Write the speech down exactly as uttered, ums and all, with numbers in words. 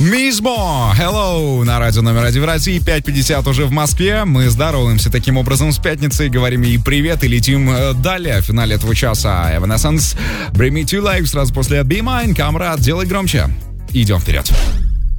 Мизмо, hello, на радио номер один в России, пять пятьдесят уже в Москве. Мы здороваемся таким образом с пятницей, говорим ей привет и летим далее. В финале этого часа Evanescence, Bring Me To Life, сразу после Be Mine, Камрад, делай громче. Идем вперед.